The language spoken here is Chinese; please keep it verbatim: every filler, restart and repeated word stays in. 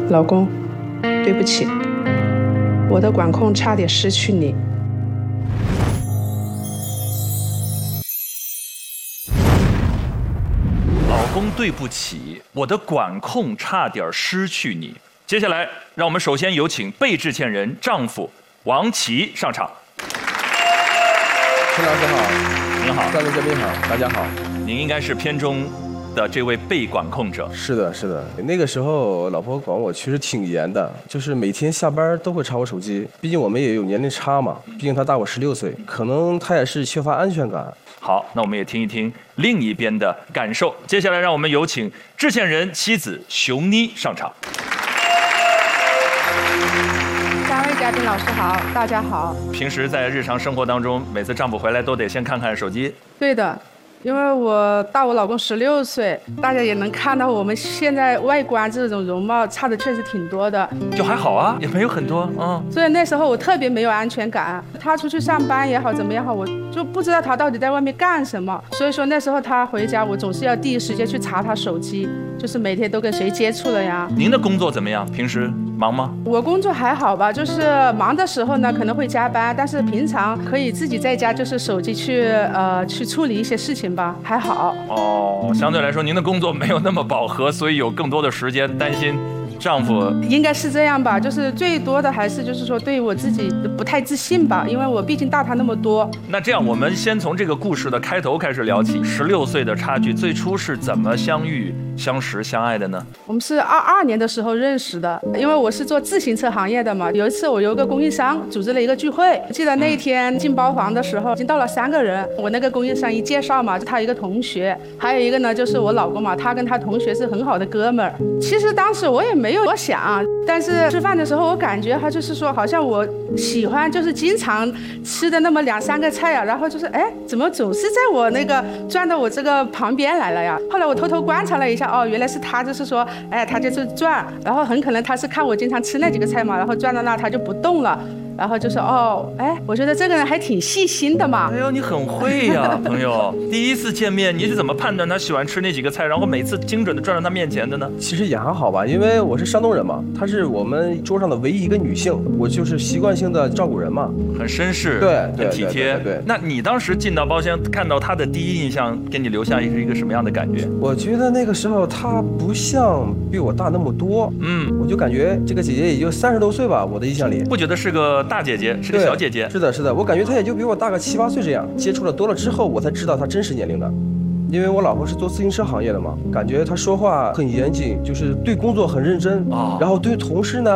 老公，对不起，我的管控差点失去你。 老公，对不起，我的管控差点失去你。接下来，让我们首先有请被致歉人丈夫王琦上场。 陈老师好， 您好， 三位嘉宾好，大家好。 您应该是片中的这位被管控者。 是的，是的，那个时候老婆管我其实挺严的，就是每天下班都会查我手机，毕竟我们也有年龄差嘛，毕竟她大我十六岁，可能她也是缺乏安全感。 好，那我们也听一听另一边的感受。接下来，让我们有请致歉人妻子熊妮上场。 三位嘉宾老师好，大家好。 平时在日常生活当中，每次丈夫回来都得先看看手机。 对的。因为我大我老公十六岁，大家也能看到我们现在外观这种容貌差的确实挺多的， 就还好啊，也没有很多，嗯。 所以那时候我特别没有安全感，他出去上班也好，怎么样好，我就不知道他到底在外面干什么。所以说那时候他回家，我总是要第一时间去查他手机，就是每天都跟谁接触了呀。 您的工作怎么样？平时忙吗？ 我工作还好吧，就是忙的时候呢可能会加班，但是平常可以自己在家就是手机去呃去处理一些事情吧，还好。 哦，相对来说您的工作没有那么饱和，所以有更多的时间担心丈夫。 应该是这样吧，就是最多的还是就是说对我自己不太自信吧，因为我毕竟大他那么多。 那这样我们先从这个故事的开头开始聊起。十六岁的差距，最初是怎么相遇、相识、相爱的呢？ 我们是二二年的时候认识的，因为我是做自行车行业的嘛。有一次我有一个供应商组织了一个聚会，记得那一天进包房的时候已经到了三个人，我那个供应商一介绍嘛，就他一个同学，还有一个呢就是我老公嘛，他跟他同学是很好的哥们儿。其实当时我也没有多想，但是吃饭的时候我感觉他就是说好像我喜欢就是经常吃的那么两三个菜啊，然后就是哎怎么总是在我那个转到我这个旁边来了呀。后来我偷偷观察了一下，哦原来是他就是说哎他就是转，然后很可能他是看我经常吃那几个菜嘛，然后转到那他就不动了，然后就说哦哎我觉得这个人还挺细心的嘛。 哎呦你很会呀朋友。第一次见面你是怎么判断他喜欢吃那几个菜，然后每次精准的转到他面前的呢？ 其实也还好吧，因为我是山东人嘛，她是我们桌上的唯一一个女性，我就是习惯性的照顾人嘛， 很绅士， 对， 很体贴。 对， 对， 对， 对。 那你当时进到包厢看到他的第一印象，给你留下一个什么样的感觉？ 我觉得那个时候她不像比我大那么多，嗯，我就感觉这个姐姐也就三十多岁吧，我的印象里不觉得是个大姐姐，是个小姐姐。 是的，是的，我感觉她也就比我大个七八岁这样。接触了多了之后，我才知道她真实年龄的。因为我老婆是做自行车行业的嘛，感觉她说话很严谨，就是对工作很认真，哦、然后对同事呢